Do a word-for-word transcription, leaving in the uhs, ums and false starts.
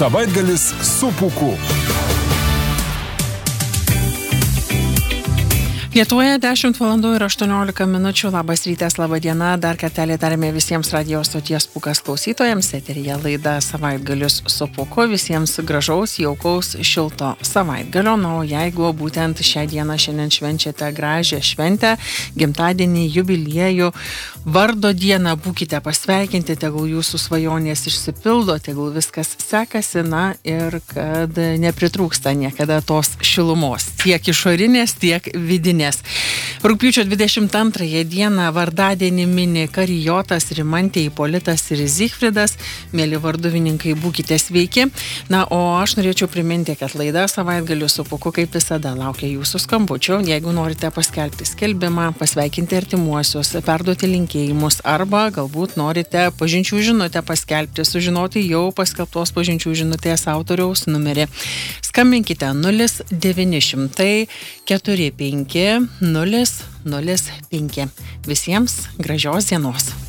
Savaitgalis su Pūku. Lietuvoje dešimt valandų ir aštuoniolika minučių. Labas rytas, laba diena. Dar kartelį tarėme visiems radio stoties Pūkas klausytojams. Eteryje laida Savaitgalis su Pūku. Visiems gražaus, jaukaus, šilto savaitgalio. Na, o jeigu būtent šią dieną šiandien švenčiate gražią šventę, gimtadienį, jubiliejų, vardo dieną, būkite pasveikinti, tegul jūsų svajonės išsipildo, tegul viskas sekasi, na ir kad nepritrūksta niekada tos šilumos, tiek išorinės, tiek vidinės. Rugpjūčio dvidešimt antrąją dieną vardadienį mini Karijotas, Rimantė, Ipolitas ir Zigfridas. Mėly varduvininkai, būkite sveiki. Na, o aš norėčiau priminti, kad laida Savaitgalis su Pūku kaip visada laukia jūsų skambučių. Jeigu norite paskelbti skelbimą, pasveikinti artimuosius, perduoti linkėjimus arba galbūt norite pažinčių žinutę paskelbti, sužinoti jau paskelbtos pažinčių žinutės autoriaus numerį. Skambinkite nulis devyni šimtai keturi penki nulis nulis penki. Visiems gražios dienos.